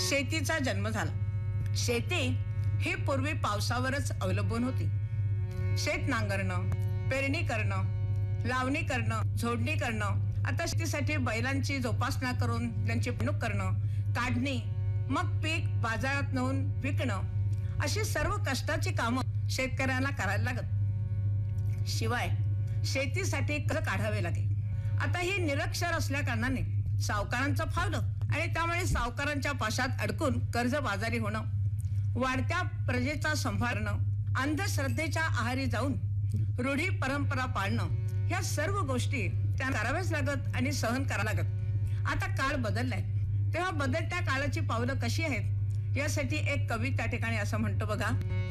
शेतीचा जन्म झाला। शेती ही पूर्वी पावसावरच अवलंबून होती। शेत नांगरणं, पेरणी करणं, लावणी करणं, झोडणी करणं, आता शेतीसाठी बैलांची जोपासना करून त्यांची पिणूक करणं, काढणी, मग पीक बाजारात नेऊन विकणं, अशी सर्व कष्टाची कामं शेतकऱ्यांना करायला लागत। शिवाय शेतीसाठी कर्ज काढावे लागे। आता ही निरक्षर असल्या कारणाने सावकारांचं फावलं आणि त्यामुळे सावकारांच्या पाशात अडकून कर्जबाजारी होणं, वाढत्या प्रजेचा संभाळणं, अंधश्रद्धेच्या आहारी जाऊन रूढी परंपरा पाळणं, ह्या सर्व गोष्टी त्यांना कराव्याच लागत आणि सहन करावं लागत। आता काळ बदललाय, तेव्हा बदलत्या काळाची पावलं कशी आहेत यासाठी एक कवी त्या ठिकाणी असं म्हणतो बघा।